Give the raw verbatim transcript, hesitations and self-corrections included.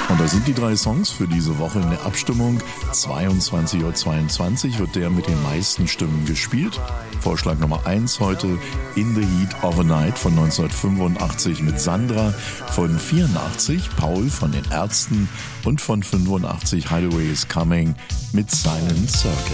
Und da sind die drei Songs für diese Woche in der Abstimmung. zweiundzwanzig Uhr zweiundzwanzig wird der mit den meisten Stimmen gespielt. Vorschlag Nummer eins heute, In the Heat of a Night von neunzehnhundertfünfundachtzig mit Sandra, von vierundachtzig Paul von den Ärzten und von fünfundachtzig Hideaway is Coming mit Silent Circle.